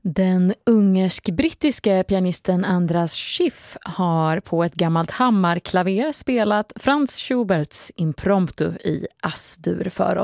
Den ungersk-brittiske pianisten Andras Schiff har på ett gammalt hammarklaver spelat Franz Schuberts Impromptu i Ass-dur för oss.